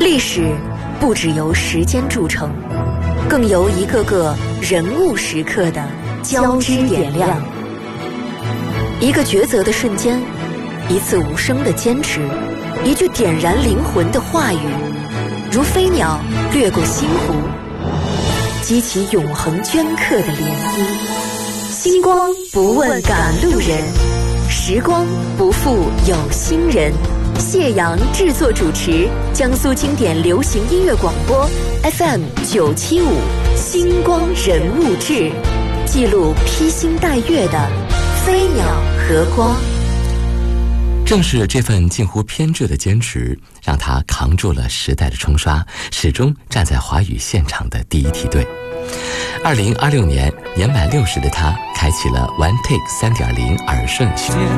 历史不只由时间铸成，更由一个个人物时刻的交织点亮。一个抉择的瞬间，一次无声的坚持，一句点燃灵魂的话语，如飞鸟掠过星湖，激起永恒镌刻的涟漪。星光不问赶路人，时光不负有心人。谢阳制作主持，江苏经典流行音乐广播 FM 975星光人物志，记录披星戴月的飞鸟和光。 正是这份近乎偏执的坚持，让他扛住了时代的冲刷，始终站在华语现场的第一梯队。2026年年满60的他，开启了 One Take 3.0耳顺序。